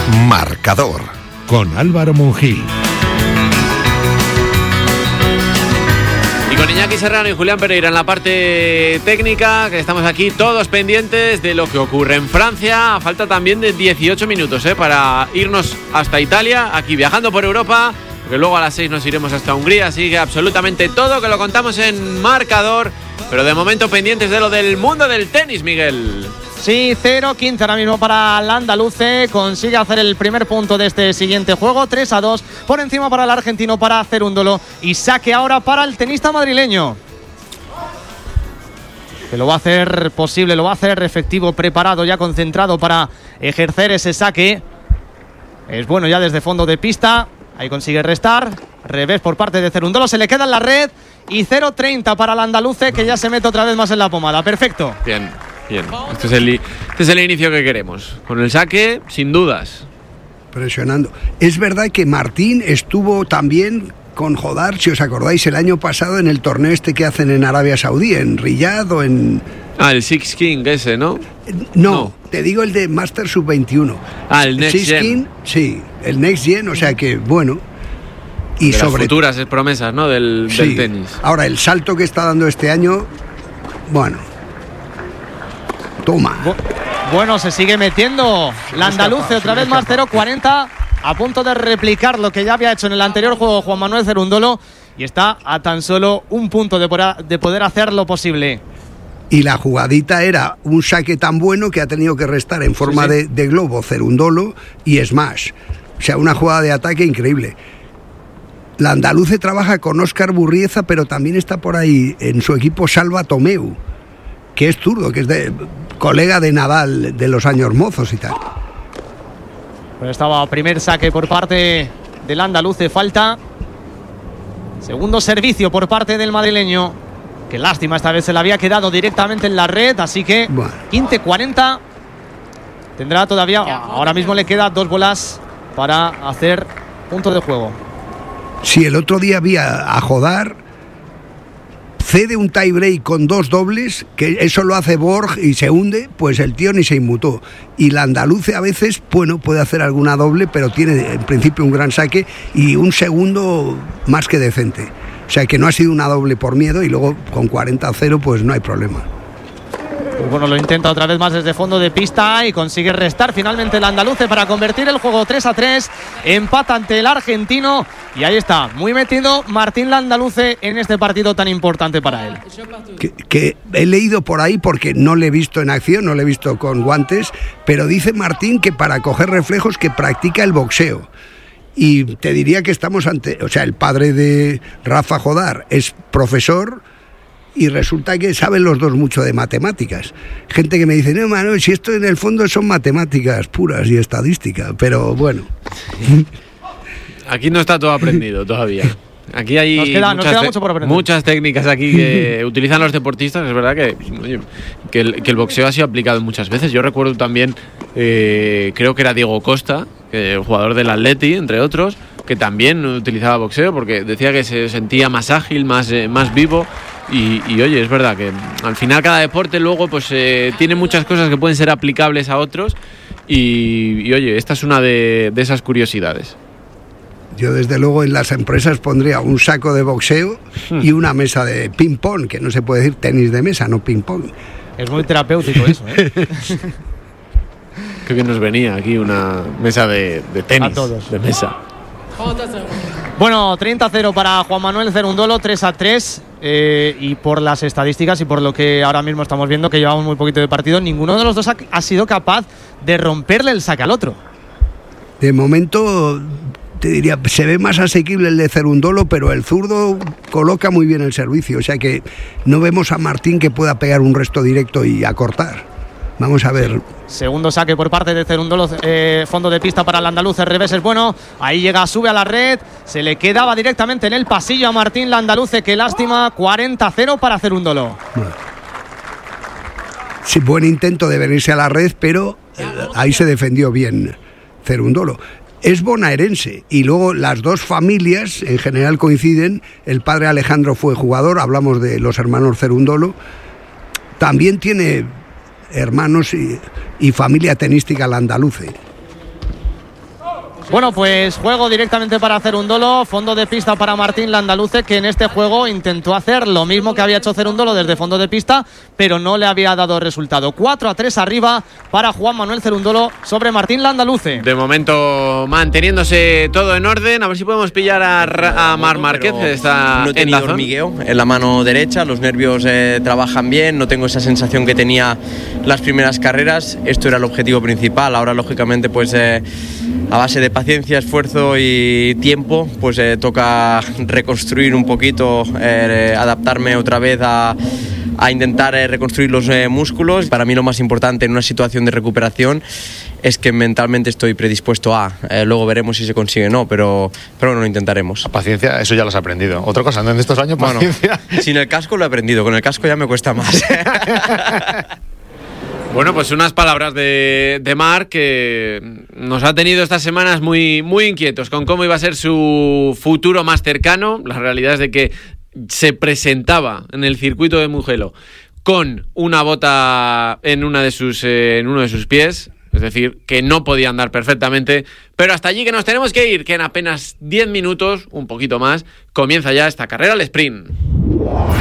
Marcador con Álvaro Mungil. Y con Iñaki Serrano y Julián Pereira en la parte técnica, que estamos aquí todos pendientes de lo que ocurre en Francia. Falta también de 18 minutos para irnos hasta Italia, aquí viajando por Europa, porque luego a las 6 nos iremos hasta Hungría. Así que absolutamente todo que lo contamos en Marcador, pero de momento pendientes de lo del mundo del tenis, Miguel. Sí, 0-15 ahora mismo para el andaluce. Consigue hacer el primer punto de este siguiente juego. 3-2 por encima para el argentino, para Cerúndolo. Y saque ahora para el tenista madrileño, que lo va a hacer posible, lo va a hacer efectivo, preparado, ya concentrado para ejercer ese saque. Es bueno ya desde fondo de pista. Ahí consigue restar. Revés por parte de Cerúndolo. Se le queda en la red. Y 0-30 para el andaluce, que ya se mete otra vez más en la pomada. Perfecto. Bien. Este es el inicio que queremos. Con el saque, sin dudas. Presionando. Es verdad que Martín estuvo también con Jodar, si os acordáis, el año pasado en el torneo este que hacen en Arabia Saudí, en Riyadh o en... El Six King ese, ¿no? No, te digo el de Master Sub-21. El Next Six Gen. King, sí, el Next Gen, o sea que, bueno... Y de sobre las futuras promesas, ¿no? Del tenis. Ahora, el salto que está dando este año, bueno... Toma. Bueno, se sigue metiendo la andaluce otra vez más. 0-40, a punto de replicar lo que ya había hecho en el anterior juego Juan Manuel Cerúndolo, y está a tan solo un punto de poder hacer lo posible. Y la jugadita era un saque tan bueno que ha tenido que restar en forma de globo Cerúndolo y smash. O sea, una jugada de ataque increíble. La andaluce trabaja con Óscar Burrieza, pero también está por ahí en su equipo Salva Tomeu, que es zurdo, que es colega de Nadal de los años mozos y tal. Pues estaba primer saque por parte del andaluce, falta. Segundo servicio por parte del madrileño. Qué lástima, esta vez se le había quedado directamente en la red, así que bueno. 15-40. Tendrá todavía, ahora mismo le queda 2 bolas para hacer punto de juego. Si el otro día había a Jodar, cede un tie-break con 2 dobles, que eso lo hace Borg y se hunde, pues el tío ni se inmutó. Y la andaluce a veces, bueno, puede hacer alguna doble, pero tiene en principio un gran saque y un segundo más que decente. O sea que no ha sido una doble por miedo, y luego con 40-0 pues no hay problema. Pues bueno, lo intenta otra vez más desde fondo de pista y consigue restar finalmente el andaluce para convertir el juego 3-3. Empata ante el argentino y ahí está, muy metido Martín Landaluce en este partido tan importante para él. Que he leído por ahí, porque no le he visto en acción, no le he visto con guantes, pero dice Martín que para coger reflejos que practica el boxeo. Y te diría que estamos ante, o sea, el padre de Rafa Jodar es profesor, y resulta que saben los dos mucho de matemáticas. Gente que me dice, no, Manuel, si esto en el fondo son matemáticas puras y estadística, pero bueno. Aquí no está todo aprendido todavía. Aquí hay nos queda mucho por aprender. Muchas técnicas aquí que utilizan los deportistas. Es verdad que el boxeo ha sido aplicado muchas veces. Yo recuerdo también, creo que era Diego Costa, el jugador del Atleti, entre otros, que también utilizaba boxeo porque decía que se sentía más ágil, más vivo. Y oye, es verdad que al final cada deporte luego pues tiene muchas cosas que pueden ser aplicables a otros y oye, esta es una de esas curiosidades. Yo desde luego en las empresas pondría un saco de boxeo y una mesa de ping pong, que no se puede decir tenis de mesa, no ping pong. Es muy terapéutico eso, ¿eh? Qué bien nos venía aquí una mesa de tenis, de mesa. Bueno, 30-0 para Juan Manuel Cerúndolo, 3-3. Y por las estadísticas y por lo que ahora mismo estamos viendo, que llevamos muy poquito de partido, ninguno de los dos ha sido capaz de romperle el saque al otro. De momento, te diría, se ve más asequible el de Cerúndolo, pero el zurdo coloca muy bien el servicio. O sea que no vemos a Martín que pueda pegar un resto directo y acortar. Vamos a ver. Segundo saque por parte de Cerúndolo, fondo de pista para el andaluz, el revés es bueno, ahí llega, sube a la red, se le quedaba directamente en el pasillo a Martín Landaluce, qué lástima, 40-0 para Cerúndolo. Bueno. Sí, buen intento de venirse a la red, pero ahí se defendió bien Cerúndolo. Es bonaerense y luego las dos familias en general coinciden. El padre Alejandro fue jugador, hablamos de los hermanos Cerúndolo, también tiene hermanos y familia tenística Landaluce. Bueno, pues juego directamente para Cerúndolo, fondo de pista para Martín Landaluce, que en este juego intentó hacer lo mismo que había hecho Cerúndolo desde fondo de pista, pero no le había dado resultado. 4-3 arriba para Juan Manuel Cerúndolo sobre Martín Landaluce. De momento manteniéndose todo en orden, a ver si podemos pillar a Marc Márquez, que está no he tenido hormigueo en la mano derecha, los nervios trabajan bien, no tengo esa sensación que tenía las primeras carreras. Esto era el objetivo principal. Ahora, lógicamente, pues a base de paciencia, esfuerzo y tiempo, pues toca reconstruir un poquito, adaptarme otra vez a intentar reconstruir los músculos. Para mí lo más importante en una situación de recuperación es que mentalmente estoy predispuesto a. Luego veremos si se consigue o no, pero bueno, lo intentaremos. La paciencia, eso ya lo has aprendido. Otra cosa, ¿no? En estos años, paciencia. Bueno, sin el casco lo he aprendido, con el casco ya me cuesta más. Bueno, pues unas palabras de Marc, que nos ha tenido estas semanas muy, muy inquietos con cómo iba a ser su futuro más cercano. La realidad es de que se presentaba en el circuito de Mugello con una bota en uno de sus pies, es decir, que no podía andar perfectamente, pero hasta allí que nos tenemos que ir, que en apenas 10 minutos, un poquito más, comienza ya esta carrera al sprint.